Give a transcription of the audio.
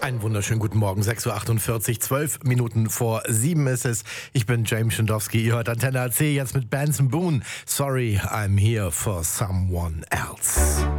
Einen wunderschönen guten Morgen, 6.48 Uhr, 12 Minuten vor 7 ist es. Ich bin James Schindowski, ihr hört Antenne AC jetzt mit Benson Boone. Sorry, I'm here for someone else.